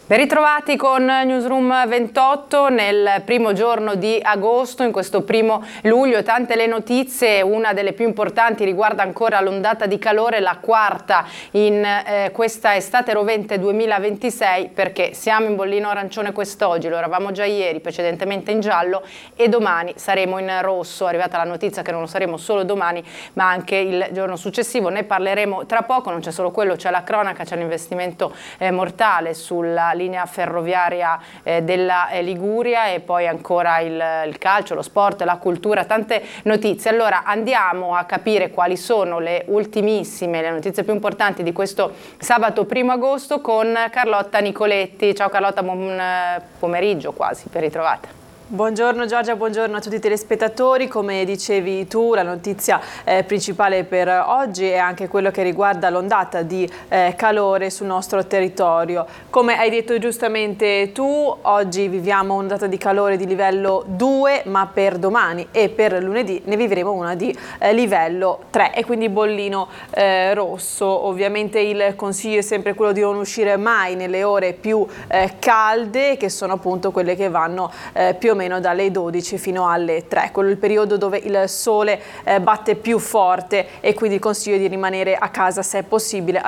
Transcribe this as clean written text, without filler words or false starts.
Ben ritrovati con Newsroom 28 nel primo giorno di agosto, in questo primo luglio. Tante le notizie, una delle più importanti riguarda ancora l'ondata di calore, la quarta in questa estate rovente 2026, perché siamo in bollino arancione quest'oggi, lo eravamo già ieri, precedentemente in giallo e domani saremo in rosso. È arrivata la notizia che non lo saremo solo domani ma anche il giorno successivo, ne parleremo tra poco. Non c'è solo quello, c'è la cronaca, c'è un investimento mortale sulla linea ferroviaria della Liguria e poi ancora il calcio, lo sport, la cultura, tante notizie. Allora andiamo a capire quali sono le ultimissime, le notizie più importanti di questo sabato 1° agosto con Carlotta Nicoletti. Ciao Carlotta, buon pomeriggio quasi, ben ritrovata. Buongiorno Giorgia, buongiorno a tutti i telespettatori. Come dicevi tu, la notizia principale per oggi è anche quello che riguarda l'ondata di calore sul nostro territorio. Come hai detto giustamente tu, oggi viviamo un'ondata di calore di livello 2, ma per domani e per lunedì ne vivremo una di livello 3 e quindi bollino rosso. Ovviamente il consiglio è sempre quello di non uscire mai nelle ore più calde, che sono appunto quelle che vanno più o meno dalle 12 fino alle 3, quello è il periodo dove il sole batte più forte e quindi il consiglio è di rimanere a casa se è possibile,